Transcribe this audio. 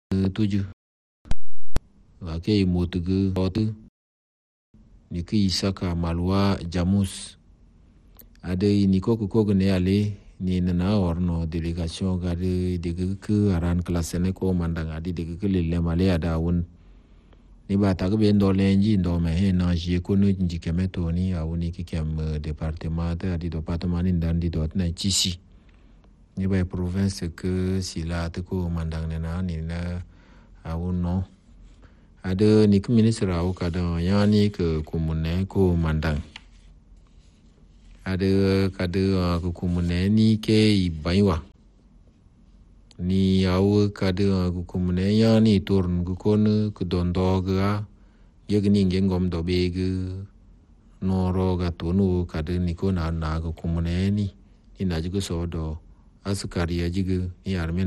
tuju wake motugu otu niki isaka malwa jamus ade niko kuko ne ale ni na orno delegation gade de ke aran klasene ko mandanga di de ke le male ada won ni ba ta be ndo lenji ndo me he na ji ko no nji kemeto ni awuni ki kem département di département ni ndandi dot na chisi ni ba province que sila te ko mandang na ni na awun no ada ni ke ministre aw kada yani ke komune ko mandang ada kada ko komune ni ke ibaiwa ni aw kada ko komune yani turn ko ne ko dondoga yegni ngengom do bege noro ga tonu kada ni ko na ko komune ni ina jigo so do asukari ya jigo ni armen